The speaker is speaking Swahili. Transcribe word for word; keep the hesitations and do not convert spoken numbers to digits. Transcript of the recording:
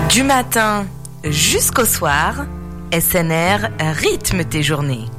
Du matin jusqu'au soir, S N R rythme tes journées.